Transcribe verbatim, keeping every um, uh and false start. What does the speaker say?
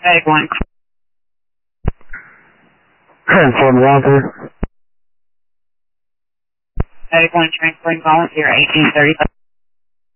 Medic one. Transform Walter. Medic one, transporting volunteer eighteen thirty-five.